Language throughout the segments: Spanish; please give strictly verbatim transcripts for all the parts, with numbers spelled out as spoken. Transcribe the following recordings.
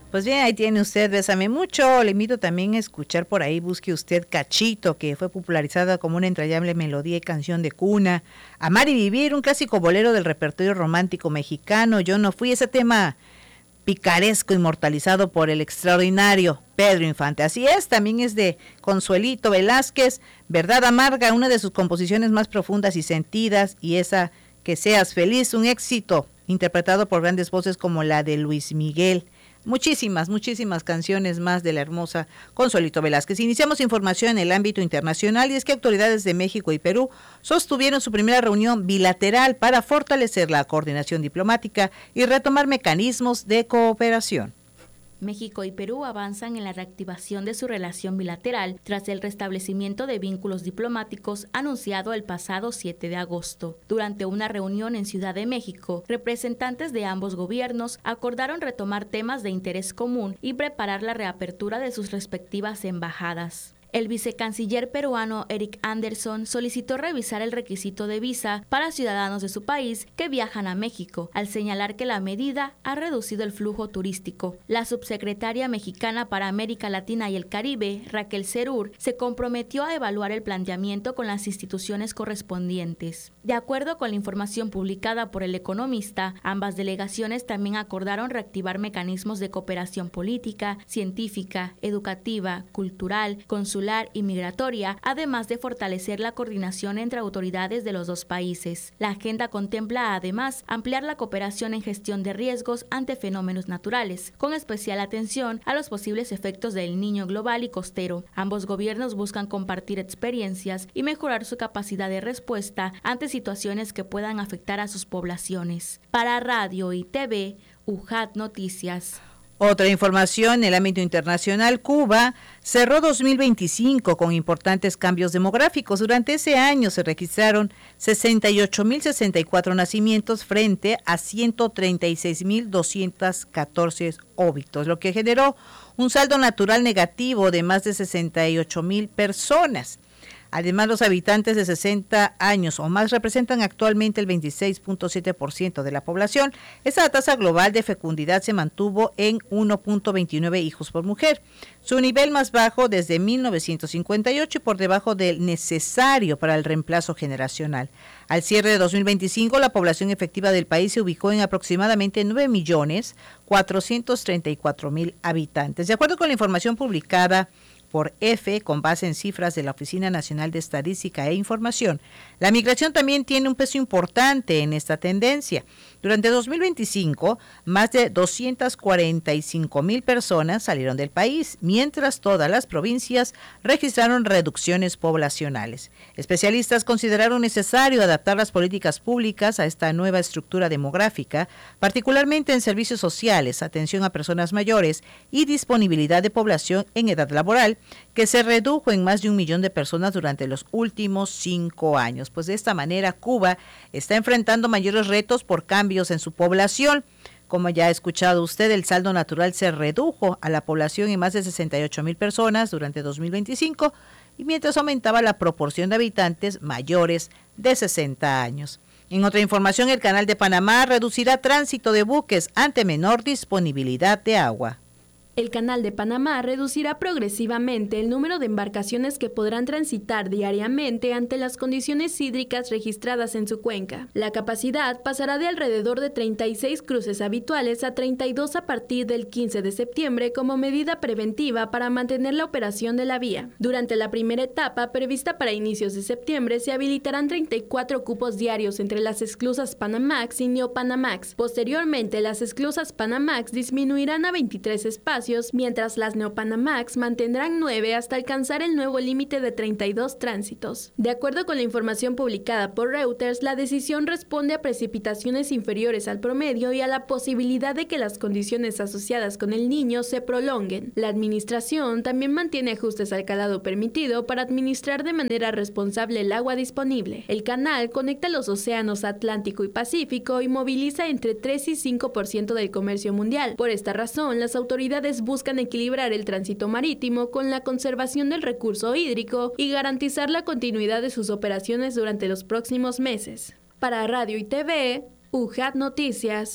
Pues bien, ahí tiene usted Bésame Mucho. Le invito también a escuchar por ahí, busque usted Cachito, que fue popularizada como una entrañable melodía y canción de cuna. Amar y Vivir, un clásico bolero del repertorio romántico mexicano. Yo no fui, ese tema picaresco inmortalizado por el extraordinario Pedro Infante. Así es, también es de Consuelito Velázquez, Verdad Amarga, una de sus composiciones más profundas y sentidas, y esa Que Seas Feliz, un éxito interpretado por grandes voces como la de Luis Miguel. Muchísimas, muchísimas canciones más de la hermosa Consuelito Velázquez. Iniciamos información en el ámbito internacional y es que autoridades de México y Perú sostuvieron su primera reunión bilateral para fortalecer la coordinación diplomática y retomar mecanismos de cooperación. México y Perú avanzan en la reactivación de su relación bilateral tras el restablecimiento de vínculos diplomáticos anunciado el pasado siete de agosto. Durante una reunión en Ciudad de México, representantes de ambos gobiernos acordaron retomar temas de interés común y preparar la reapertura de sus respectivas embajadas. El vicecanciller peruano Eric Anderson solicitó revisar el requisito de visa para ciudadanos de su país que viajan a México, al señalar que la medida ha reducido el flujo turístico. La subsecretaria mexicana para América Latina y el Caribe, Raquel Serur, se comprometió a evaluar el planteamiento con las instituciones correspondientes. De acuerdo con la información publicada por El Economista, ambas delegaciones también acordaron reactivar mecanismos de cooperación política, científica, educativa, cultural, consular y migratoria, además de fortalecer la coordinación entre autoridades de los dos países. La agenda contempla además ampliar la cooperación en gestión de riesgos ante fenómenos naturales, con especial atención a los posibles efectos del Niño global y costero. Ambos gobiernos buscan compartir experiencias y mejorar su capacidad de respuesta ante situaciones que puedan afectar a sus poblaciones. Para Radio y T V, U J A T Noticias. Otra información en el ámbito internacional, Cuba cerró dos mil veinticinco con importantes cambios demográficos. Durante ese año se registraron sesenta y ocho mil sesenta y cuatro nacimientos frente a ciento treinta y seis mil doscientos catorce óbitos, lo que generó un saldo natural negativo de más de sesenta y ocho mil personas. Además, los habitantes de sesenta años o más representan actualmente el veintiséis punto siete por ciento de la población. Esta tasa global de fecundidad se mantuvo en uno punto veintinueve hijos por mujer, su nivel más bajo desde mil novecientos cincuenta y ocho y por debajo del necesario para el reemplazo generacional. Al cierre de dos mil veinticinco, la población efectiva del país se ubicó en aproximadamente nueve millones cuatrocientos treinta y cuatro mil habitantes. De acuerdo con la información publicada por EFE, con base en cifras de la Oficina Nacional de Estadística e Información, la migración también tiene un peso importante en esta tendencia. Durante dos mil veinticinco, más de doscientas cuarenta y cinco mil personas salieron del país, mientras todas las provincias registraron reducciones poblacionales. Especialistas consideraron necesario adaptar las políticas públicas a esta nueva estructura demográfica, particularmente en servicios sociales, atención a personas mayores y disponibilidad de población en edad laboral, que se redujo en más de un millón de personas durante los últimos cinco años. Pues de esta manera, Cuba está enfrentando mayores retos por cambios en su población. Como ya ha escuchado usted, el saldo natural se redujo a la población en más de sesenta y ocho mil personas durante dos mil veinticinco, y mientras aumentaba la proporción de habitantes mayores de sesenta años. En otra información, el Canal de Panamá reducirá tránsito de buques ante menor disponibilidad de agua. El Canal de Panamá reducirá progresivamente el número de embarcaciones que podrán transitar diariamente ante las condiciones hídricas registradas en su cuenca. La capacidad pasará de alrededor de treinta y seis cruces habituales a treinta y dos a partir del quince de septiembre como medida preventiva para mantener la operación de la vía. Durante la primera etapa, prevista para inicios de septiembre, se habilitarán treinta y cuatro cupos diarios entre las esclusas Panamax y Neopanamax. Posteriormente, las esclusas Panamax disminuirán a veintitrés espacios, mientras las Neopanamax mantendrán nueve hasta alcanzar el nuevo límite de treinta y dos tránsitos. De acuerdo con la información publicada por Reuters, la decisión responde a precipitaciones inferiores al promedio y a la posibilidad de que las condiciones asociadas con el Niño se prolonguen. La administración también mantiene ajustes al calado permitido para administrar de manera responsable el agua disponible. El canal conecta los océanos Atlántico y Pacífico y moviliza entre tres y cinco por ciento del comercio mundial. Por esta razón, las autoridades buscan equilibrar el tránsito marítimo con la conservación del recurso hídrico y garantizar la continuidad de sus operaciones durante los próximos meses. Para Radio y T V, U J A T Noticias.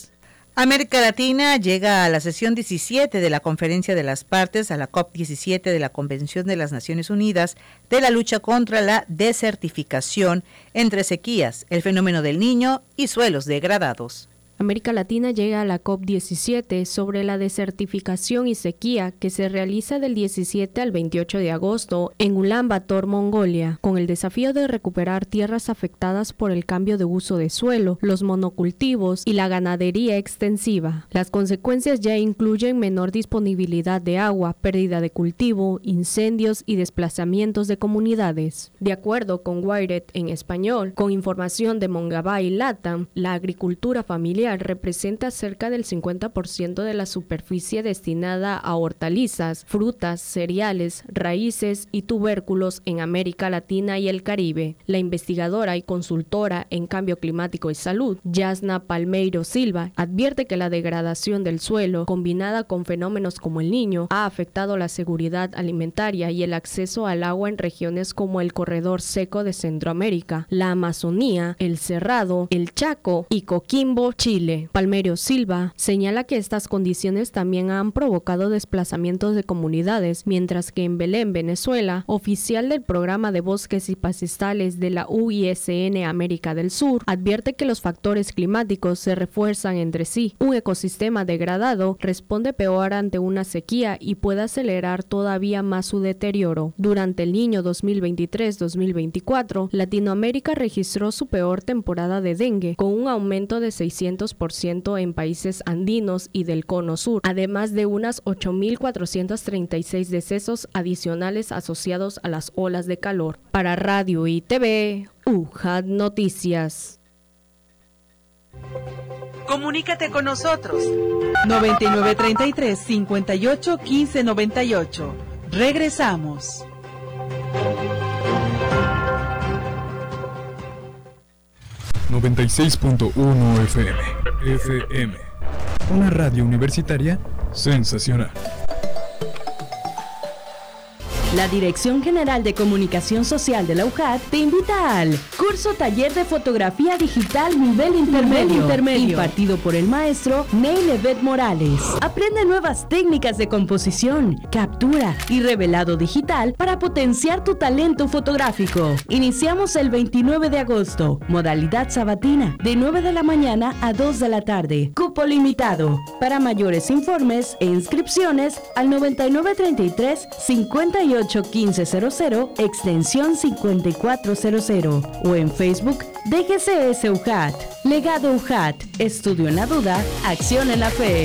América Latina llega a la sesión diecisiete de la Conferencia de las Partes, a la COP diecisiete de la Convención de las Naciones Unidas de la lucha contra la desertificación entre sequías, el fenómeno del Niño y suelos degradados. América Latina llega a la COP diecisiete sobre la desertificación y sequía que se realiza del diecisiete al veintiocho de agosto en Ulan Bator, Mongolia, con el desafío de recuperar tierras afectadas por el cambio de uso de suelo, los monocultivos y la ganadería extensiva. Las consecuencias ya incluyen menor disponibilidad de agua, pérdida de cultivo, incendios y desplazamientos de comunidades. De acuerdo con Wired en español, con información de Mongabay Latam, la agricultura familiar representa cerca del cincuenta por ciento de la superficie destinada a hortalizas, frutas, cereales, raíces y tubérculos en América Latina y el Caribe. La investigadora y consultora en cambio climático y salud, Yasna Palmeiro Silva, advierte que la degradación del suelo, combinada con fenómenos como el Niño, ha afectado la seguridad alimentaria y el acceso al agua en regiones como el corredor seco de Centroamérica, la Amazonía, el Cerrado, el Chaco y Coquimbo, Chile. Palmeiro Silva señala que estas condiciones también han provocado desplazamientos de comunidades, mientras que en Belén, Venezuela, oficial del Programa de Bosques y Pastizales de la U I S N América del Sur, advierte que los factores climáticos se refuerzan entre sí. Un ecosistema degradado responde peor ante una sequía y puede acelerar todavía más su deterioro. Durante el Niño dos mil veintitrés dos mil veinticuatro, Latinoamérica registró su peor temporada de dengue, con un aumento de seiscientos por ciento en países andinos y del Cono Sur, además de unas ocho mil cuatrocientos treinta y seis decesos adicionales asociados a las olas de calor. Para Radio y T V, U J A T Noticias. Comunícate con nosotros. noventa y nueve treinta y tres, cincuenta y ocho, quince noventa y ocho. Regresamos. noventa y seis punto uno F M. F M. Una radio universitaria sensacional. La Dirección General de Comunicación Social de la U J A T te invita al curso taller de fotografía digital nivel intermedio, intermedio, impartido por el maestro Neil Evet Morales. Aprende nuevas técnicas de composición, captura y revelado digital para potenciar tu talento fotográfico. Iniciamos el veintinueve de agosto, modalidad sabatina, de nueve de la mañana a dos de la tarde. Cupo limitado. Para mayores informes e inscripciones al noventa y nueve treinta y tres, cincuenta y ocho quince cero cero, extensión cincuenta y cuatro cero cero, o en Facebook D G C S U J A T. Legado U J A T. Estudio en la duda, acción en la fe.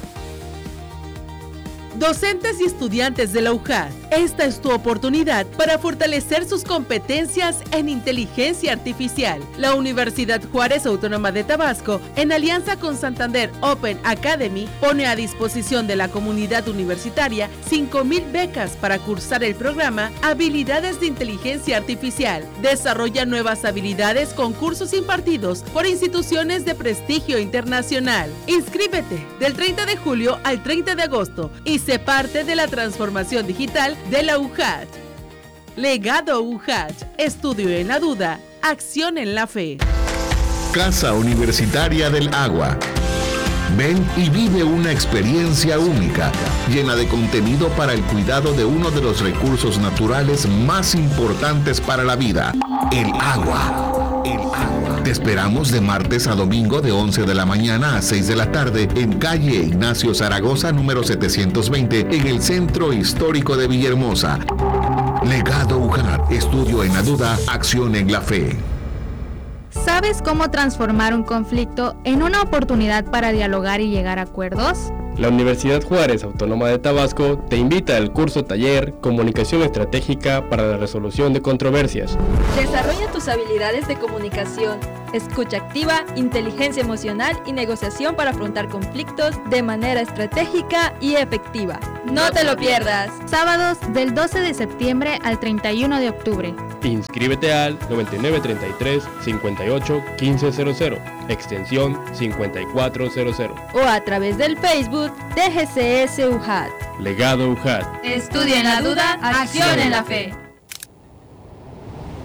Docentes y estudiantes de la U J A T, esta es tu oportunidad para fortalecer sus competencias en inteligencia artificial. La Universidad Juárez Autónoma de Tabasco, en alianza con Santander Open Academy, pone a disposición de la comunidad universitaria cinco mil becas para cursar el programa Habilidades de Inteligencia Artificial. Desarrolla nuevas habilidades con cursos impartidos por instituciones de prestigio internacional. Inscríbete del treinta de julio al treinta de agosto y sé parte de la transformación digital de la U J A T. Legado U J A T. Estudio en la duda, acción en la fe. Casa Universitaria del Agua. Ven y vive una experiencia única, llena de contenido para el cuidado de uno de los recursos naturales más importantes para la vida, el agua. El agua. Te esperamos de martes a domingo de once de la mañana a seis de la tarde en calle Ignacio Zaragoza número setecientos veinte en el Centro Histórico de Villahermosa. Legado U J A T. Estudio en la duda, acción en la fe. ¿Sabes cómo transformar un conflicto en una oportunidad para dialogar y llegar a acuerdos? La Universidad Juárez Autónoma de Tabasco te invita al curso taller Comunicación Estratégica para la Resolución de Controversias. Desarrolla tus habilidades de comunicación, escucha activa, inteligencia emocional y negociación para afrontar conflictos de manera estratégica y efectiva. ¡No te lo pierdas! Sábados del doce de septiembre al treinta y uno de octubre. Inscríbete al noventa y nueve treinta y tres, cincuenta y ocho quince cero cero, extensión cincuenta y cuatro cero cero. O a través del Facebook D G C S U J A T. Legado U J A T. Estudia en la duda, acción en la fe.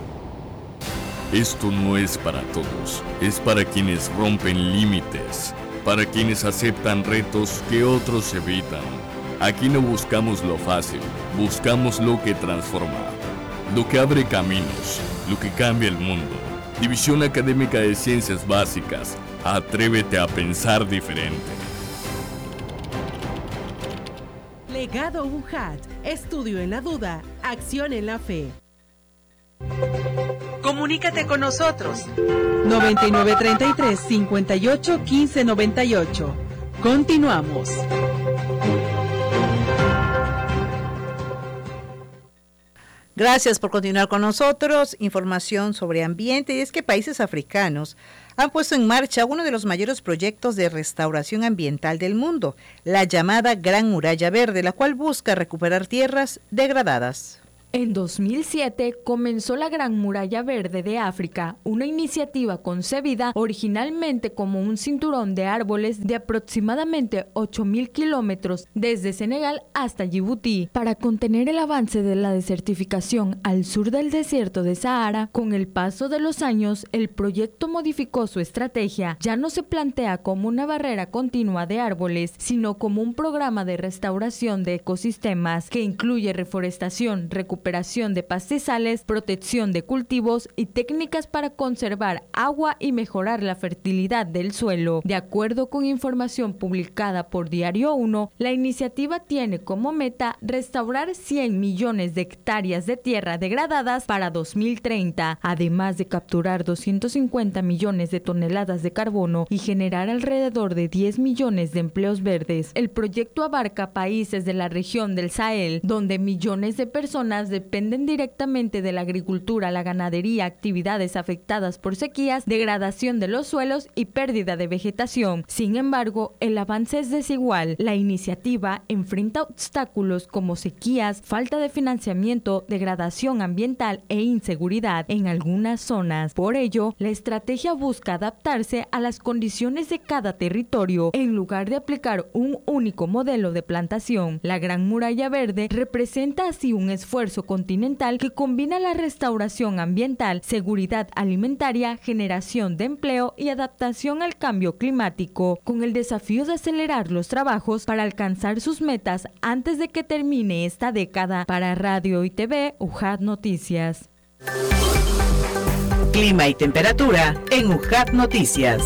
Esto no es para todos, es para quienes rompen límites. para quienes aceptan retos que otros evitan. Aquí no buscamos lo fácil, buscamos lo que transforma, lo que abre caminos, lo que cambia el mundo. División Académica de Ciencias Básicas, atrévete a pensar diferente. Legado U J A T, estudio en la duda, acción en la fe. Comunícate con nosotros. noventa y nueve treinta y tres, cincuenta y ocho, quince noventa y ocho. Continuamos. Gracias por continuar con nosotros. Información sobre ambiente, y es que países africanos han puesto en marcha uno de los mayores proyectos de restauración ambiental del mundo, la llamada Gran Muralla Verde, la cual busca recuperar tierras degradadas. En dos mil siete comenzó la Gran Muralla Verde de África, una iniciativa concebida originalmente como un cinturón de árboles de aproximadamente ocho mil kilómetros desde Senegal hasta Djibouti, para contener el avance de la desertificación al sur del desierto de Sahara. Con el paso de los años, el proyecto modificó su estrategia. Ya no se plantea como una barrera continua de árboles, sino como un programa de restauración de ecosistemas que incluye reforestación, recuperación, recuperación de pastizales, protección de cultivos y técnicas para conservar agua y mejorar la fertilidad del suelo. De acuerdo con información publicada por Diario uno, la iniciativa tiene como meta restaurar cien millones de hectáreas de tierra degradadas para dos mil treinta, además de capturar doscientos cincuenta millones de toneladas de carbono y generar alrededor de diez millones de empleos verdes. El proyecto abarca países de la región del Sahel, donde millones de personas dependen directamente de la agricultura, la ganadería, actividades afectadas por sequías, degradación de los suelos y pérdida de vegetación. Sin embargo, el avance es desigual. La iniciativa enfrenta obstáculos como sequías, falta de financiamiento, degradación ambiental e inseguridad en algunas zonas. Por ello, la estrategia busca adaptarse a las condiciones de cada territorio en lugar de aplicar un único modelo de plantación. La Gran Muralla Verde representa así un esfuerzo continental que combina la restauración ambiental, seguridad alimentaria, generación de empleo y adaptación al cambio climático, con el desafío de acelerar los trabajos para alcanzar sus metas antes de que termine esta década. Para Radio y T V, U J A T Noticias. Clima y temperatura en U J A T Noticias.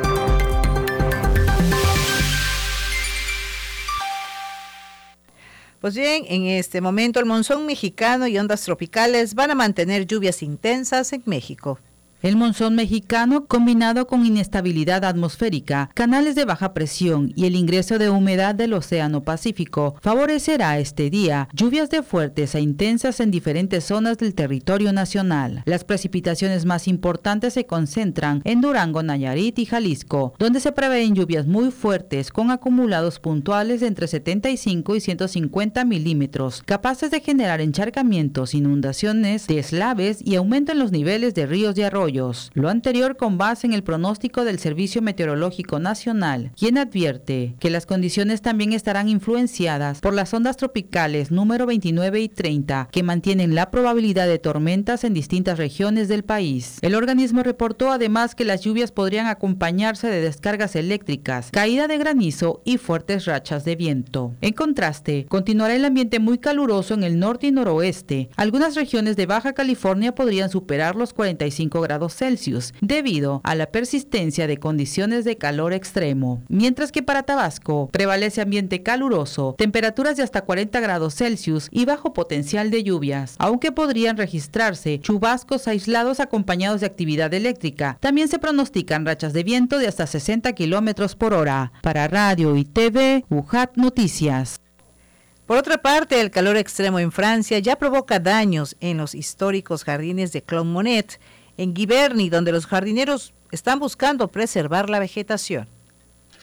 Pues bien, en este momento el monzón mexicano y ondas tropicales van a mantener lluvias intensas en México. El monzón mexicano, combinado con inestabilidad atmosférica, canales de baja presión y el ingreso de humedad del Océano Pacífico, favorecerá este día lluvias de fuertes a intensas en diferentes zonas del territorio nacional. Las precipitaciones más importantes se concentran en Durango, Nayarit y Jalisco, donde se prevén lluvias muy fuertes con acumulados puntuales de entre setenta y cinco y ciento cincuenta milímetros, capaces de generar encharcamientos, inundaciones, deslaves y aumento en los niveles de ríos y arroyos. Lo anterior con base en el pronóstico del Servicio Meteorológico Nacional, quien advierte que las condiciones también estarán influenciadas por las ondas tropicales número veintinueve y treinta, que mantienen la probabilidad de tormentas en distintas regiones del país. El organismo reportó además que las lluvias podrían acompañarse de descargas eléctricas, caída de granizo y fuertes rachas de viento. En contraste, continuará el ambiente muy caluroso en el norte y noroeste. Algunas regiones de Baja California podrían superar los cuarenta y cinco grados Celsius, debido a la persistencia de condiciones de calor extremo. Mientras que para Tabasco prevalece ambiente caluroso, temperaturas de hasta cuarenta grados Celsius y bajo potencial de lluvias, aunque podrían registrarse chubascos aislados acompañados de actividad eléctrica. También se pronostican rachas de viento de hasta sesenta kilómetros por hora. Para Radio y T V, U J A T Noticias. Por otra parte, el calor extremo en Francia ya provoca daños en los históricos jardines de Clonmonet, en Giverny, donde los jardineros están buscando preservar la vegetación.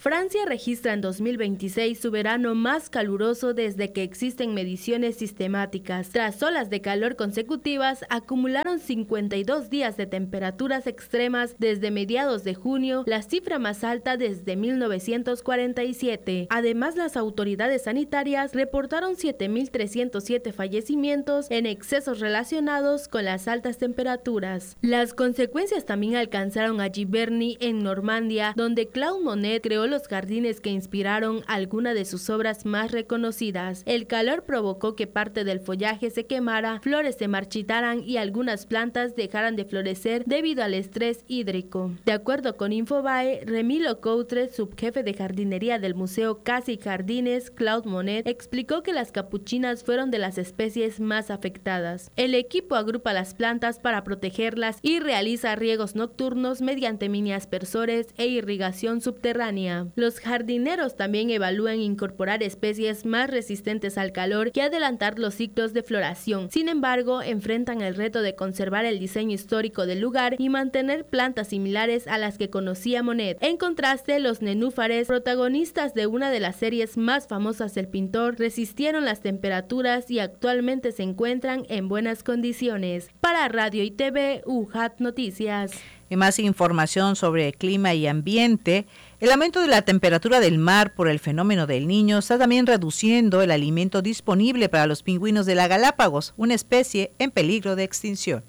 Francia registra en dos mil veintiséis su verano más caluroso desde que existen mediciones sistemáticas. Tras olas de calor consecutivas, acumularon cincuenta y dos días de temperaturas extremas desde mediados de junio, la cifra más alta desde mil novecientos cuarenta y siete. Además, las autoridades sanitarias reportaron siete mil trescientos siete fallecimientos en excesos relacionados con las altas temperaturas. Las consecuencias también alcanzaron a Giverny en Normandía, donde Claude Monet creó los jardines que inspiraron algunas de sus obras más reconocidas. El calor provocó que parte del follaje se quemara, flores se marchitaran y algunas plantas dejaran de florecer debido al estrés hídrico. De acuerdo con Infobae, Remy Lecoutre, subjefe de jardinería del Museo Casa y Jardines Claude Monet, explicó que las capuchinas fueron de las especies más afectadas. El equipo agrupa las plantas para protegerlas y realiza riegos nocturnos mediante mini aspersores e irrigación subterránea. Los jardineros también evalúan incorporar especies más resistentes al calor que adelantar los ciclos de floración. Sin embargo, enfrentan el reto de conservar el diseño histórico del lugar y mantener plantas similares a las que conocía Monet. En contraste, los nenúfares, protagonistas de una de las series más famosas del pintor, resistieron las temperaturas y actualmente se encuentran en buenas condiciones. Para Radio y T V, U J A T Noticias. Y más información sobre clima y ambiente. El aumento de la temperatura del mar por el fenómeno del Niño está también reduciendo el alimento disponible para los pingüinos de la Galápagos, una especie en peligro de extinción.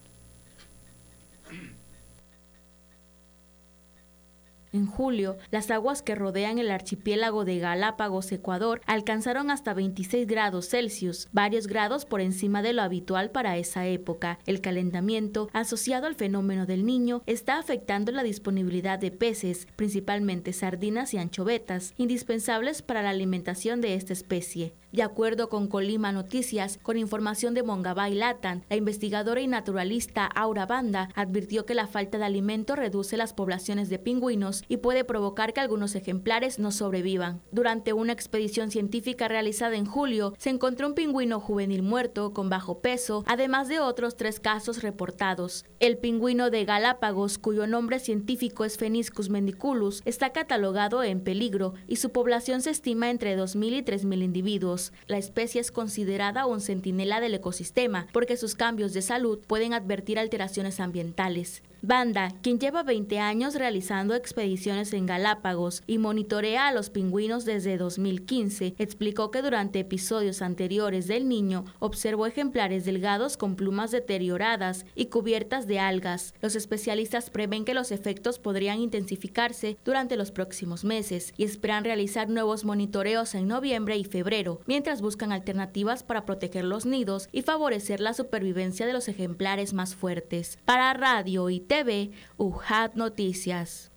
En julio, las aguas que rodean el archipiélago de Galápagos, Ecuador, alcanzaron hasta veintiséis grados Celsius, varios grados por encima de lo habitual para esa época. El calentamiento, asociado al fenómeno del Niño, está afectando la disponibilidad de peces, principalmente sardinas y anchovetas, indispensables para la alimentación de esta especie. De acuerdo con Colima Noticias, con información de Mongabay Latam, la investigadora y naturalista Aura Banda advirtió que la falta de alimento reduce las poblaciones de pingüinos y puede provocar que algunos ejemplares no sobrevivan. Durante una expedición científica realizada en julio, se encontró un pingüino juvenil muerto con bajo peso, además de otros tres casos reportados. El pingüino de Galápagos, cuyo nombre científico es Pheniscus mendiculus, está catalogado en peligro y su población se estima entre dos mil y tres mil individuos. La especie es considerada un centinela del ecosistema porque sus cambios de salud pueden advertir alteraciones ambientales. Banda, quien lleva veinte años realizando expediciones en Galápagos y monitorea a los pingüinos desde dos mil quince, explicó que durante episodios anteriores del Niño observó ejemplares delgados con plumas deterioradas y cubiertas de algas. Los especialistas prevén que los efectos podrían intensificarse durante los próximos meses y esperan realizar nuevos monitoreos en noviembre y febrero, mientras buscan alternativas para proteger los nidos y favorecer la supervivencia de los ejemplares más fuertes. Para Radio y T V, U J A T Noticias.